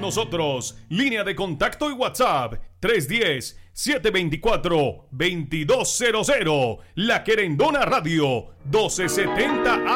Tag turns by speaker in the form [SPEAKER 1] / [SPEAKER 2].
[SPEAKER 1] nosotros. Línea de contacto y WhatsApp 310-724-2200. La Querendona Radio 1270